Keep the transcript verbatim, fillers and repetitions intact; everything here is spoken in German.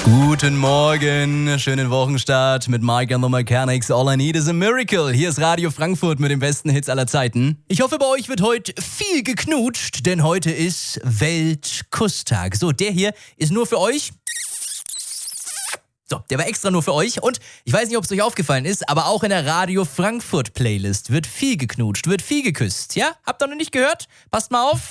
Guten Morgen, schönen Wochenstart mit Mike and the Mechanics. All I need is a miracle. Hier ist Radio Frankfurt mit den besten Hits aller Zeiten. Ich hoffe, bei euch wird heute viel geknutscht, denn heute ist Weltkusstag. So, der hier ist nur für euch. So, der war extra nur für euch. Und ich weiß nicht, ob es euch aufgefallen ist, aber auch in der Radio Frankfurt Playlist wird viel geknutscht, wird viel geküsst. Ja? Habt ihr noch nicht gehört? Passt mal auf.